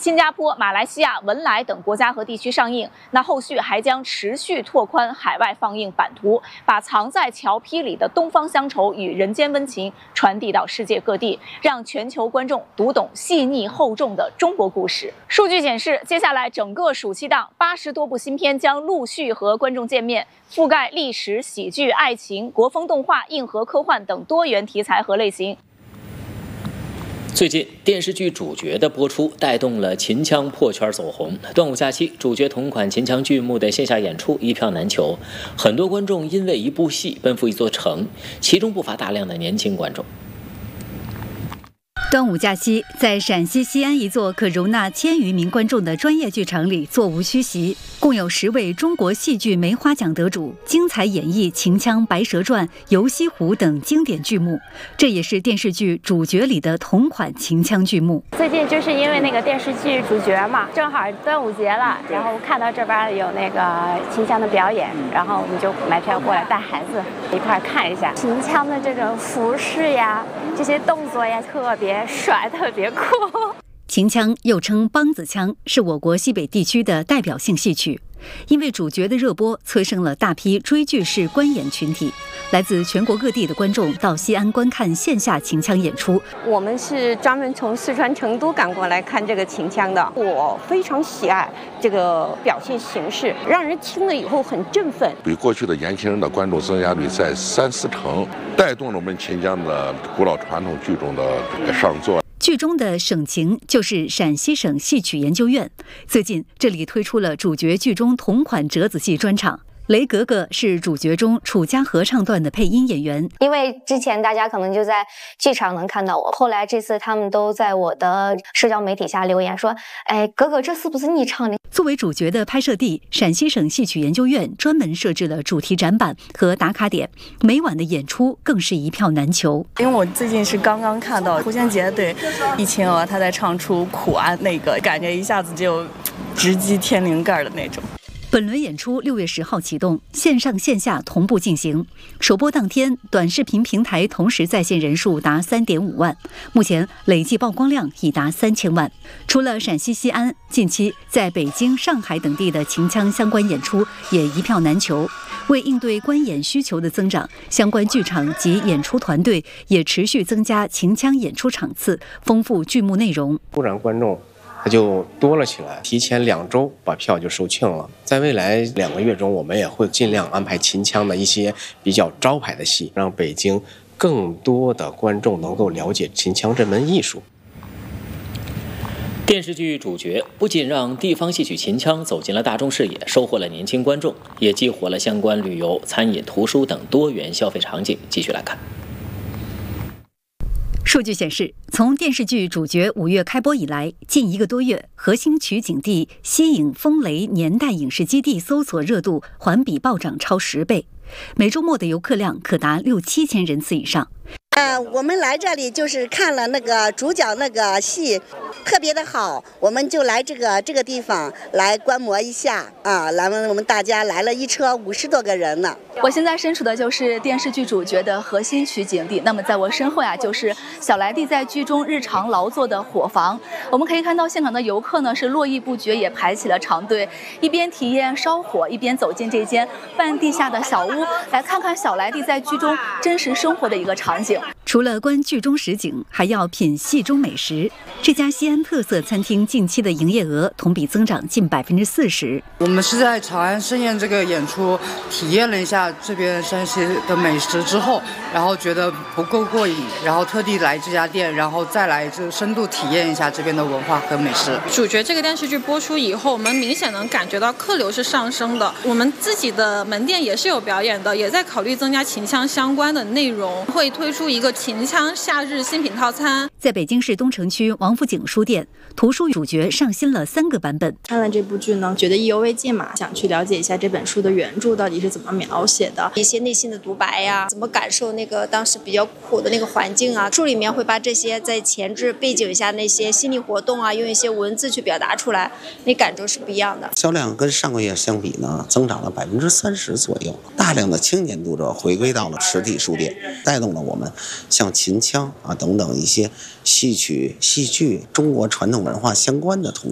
新加坡、马来西亚、文莱等国家和地区上映。那后续还将持续拓宽海外放映版图，把藏在桥坯里的东方乡愁与人间温情传递到世界各地，让全球观众读懂细腻厚重的中国故事。数据显示，接下来整个暑期档80多部新片将陆续和观众见面，覆盖历史、喜剧、爱情、国风动画、硬核科幻等多元题材和类型。 最近电视剧主角的播出带动了秦腔破圈走红。端午假期，主角同款秦腔剧目的线下演出一票难求，很多观众因为一部戏奔赴一座城，其中不乏大量的年轻观众。 端午假期，在陕西西安一座可容纳1000余名观众的专业剧场里座无虚席，共有10位中国戏剧梅花奖得主精彩演绎秦腔《白蛇传》《游西湖》等经典剧目，这也是电视剧主角里的同款秦腔剧目。 最近就是因为那个电视剧主角嘛，正好端午节了，然后看到这边有那个秦腔的表演，然后我们就买票过来带孩子一块看一下秦腔的这种服饰呀，这些动作呀，特别帅，特别酷。 秦腔又称梆子腔，是我国西北地区的代表性戏曲。因为主角的热播，催生了大批追剧式观演群体，来自全国各地的观众到西安观看线下秦腔演出。 我们是专门从四川成都赶过来看这个秦腔的，我非常喜爱这个表现形式，让人听了以后很振奋， 比过去的年轻人的观众增加率在3、4成，带动了我们秦腔的古老传统剧种的上座。 剧中的省情就是陕西省戏曲研究院，最近这里推出了主角剧中同款折子戏专场。雷格格是主角中楚家合唱段的配音演员， 因为之前大家可能就在剧场能看到我，后来这次他们都在我的社交媒体下留言说，哎，格格，这是不是你唱的？ 作为主角的拍摄地，陕西省戏曲研究院专门设置了主题展板和打卡点，每晚的演出更是一票难求。 因为我最近是刚刚看到胡先杰对易秦娥他在唱出苦安那个，感觉一下子就直击天灵盖的那种。 本轮演出6月10号启动，线上线下同步进行。首播当天，短视频平台同时在线人数达3.5万，目前累计曝光量已达3000万。除了陕西西安，近期在北京、上海等地的秦腔相关演出也一票难求。为应对观演需求的增长，相关剧场及演出团队也持续增加秦腔演出场次，丰富剧目内容。 突然观众它就多了起来，提前2周把票就售罄了。在未来2个月中，我们也会尽量安排秦腔的一些比较招牌的戏，让北京更多的观众能够了解秦腔这门艺术。 电视剧主角不仅让地方戏曲秦腔走进了大众视野，收获了年轻观众，也激活了相关旅游、餐饮、图书等多元消费场景。继续来看。 数据显示，从电视剧主角5月开播以来，近1个多月，核心取景地西影风雷年代影视基地搜索热度环比暴涨超10倍，每周末的游客量可达6、7千人次以上。 我们来这里就是看了那个主角那个戏，特别的好，我们就来这个地方来观摩一下啊。我们大家来了一车50多个人呢。 我现在身处的就是电视剧主角的核心取景地，那么在我身后呀，就是小莱蒂在剧中日常劳作的伙房。我们可以看到现场的游客呢是络绎不绝，也排起了长队，一边体验烧火，一边走进这间半地下的小屋，来看看小莱蒂在剧中真实生活的一个场景。 除了观剧中实景，还要品戏中美食。这家西安特色餐厅近期的营业额同比增长近40%。 我们是在长安盛宴这个演出体验了一下这边山西的美食之后，然后觉得不够过瘾，然后特地来这家店，然后再来就深度体验一下这边的文化和美食。 主角这个电视剧播出以后，我们明显能感觉到客流是上升的。我们自己的门店也是有表演的，也在考虑增加秦腔相关的内容，会推出一个秦腔夏日新品套餐。 在北京市东城区王府井书店，图书主角上新了3个版本。 看了这部剧呢，觉得意犹未尽嘛，想去了解一下这本书的原著到底是怎么描写的， 一些内心的独白呀，怎么感受那个当时比较苦的那个环境啊。书里面会把这些在前置背景下那些心理活动啊，用一些文字去表达出来，那感受是不一样的。 销量跟上个月相比呢，增长了30%左右。大量的青年读者回归到了实体书店，带动了我们像秦腔啊等等一些戏曲、戏剧、中国传统文化相关的图